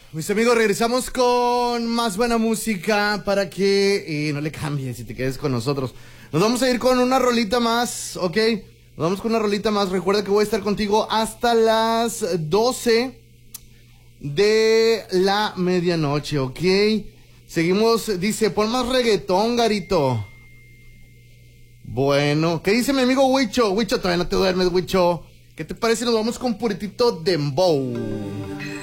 Mis amigos, regresamos con más buena música para que no le cambies y te quedes con nosotros. Nos vamos a ir con una rolita más, ¿ok? Nos vamos con una rolita más. Recuerda que voy a estar contigo hasta las 12 de la medianoche, ¿ok? Seguimos, dice, pon más reggaetón, Garito. Bueno, ¿qué dice mi amigo Huicho? Huicho, todavía no te duermes, Huicho. ¿Qué te parece? Nos vamos con puritito dembow.